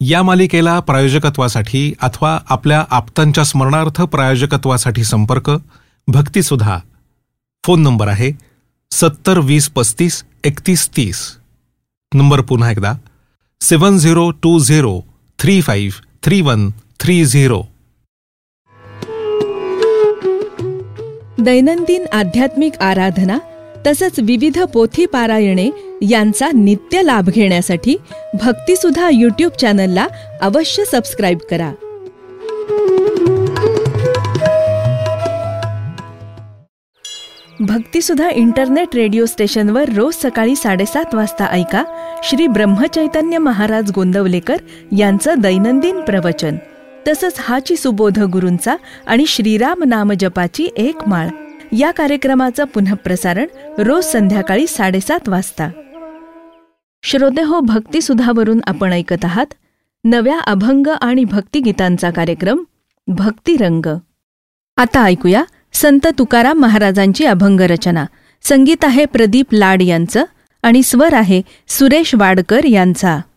या मालिकेला प्रायोजकत्वासाठी अथवा आपल्या आप्तांच्या स्मरणार्थ प्रायोजकत्वासाठी संपर्क भक्तिसुधा. फोन नंबर आहे 7020353130. नंबर पुन्हा एकदा 7020353130. दैनंदिन आध्यात्मिक आराधना तसंच विविध पोथी पारायणे यांचा नित्य लाभ घेण्यासाठी भक्तिसुधा यूट्यूब चॅनलला अवश्य सबस्क्राईब करा. भक्तिसुधा इंटरनेट रेडिओ स्टेशनवर रोज सकाळी 7:30 वाजता ऐका श्री ब्रह्मचैतन्य महाराज गोंदवलेकर यांचं दैनंदिन प्रवचन. तसंच हाची सुबोध गुरूंचा आणि श्रीराम नाम जपाची एक माळ या कार्यक्रमाचं पुनःप्रसारण रोज संध्याकाळी 7:30 वाजता. श्रोतेहो, भक्तिसुधावरून आपण ऐकत आहात नव्या अभंग आणि भक्तिगीतांचा कार्यक्रम भक्तिरंग. आता ऐकूया संत तुकाराम महाराजांची अभंग रचना. संगीत आहे प्रदीप लाड यांचं आणि स्वर आहे सुरेश वाडकर यांचा.